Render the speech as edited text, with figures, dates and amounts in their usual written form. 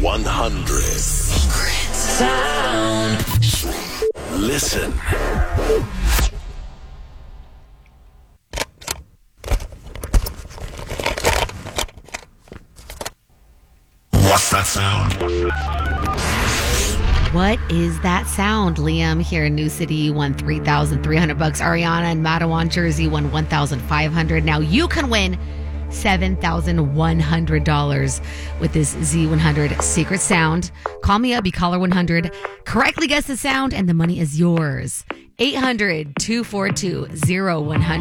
100. Secret sound. Listen. What's that sound? What is that sound? Liam here in New City won $3,300. Ariana in Matawan, Jersey won $1,500. Now you can win $7,100 with this Z100 secret sound. Call me up, be caller 100. Correctly guess the sound, and the money is yours. 800-242-0100.